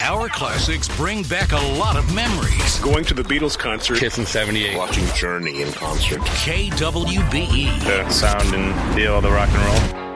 Our classics bring back a lot of memories. Going to the Beatles concert. Kiss in 78. Watching Journey in concert. KWBE. The sound and feel of the rock and roll.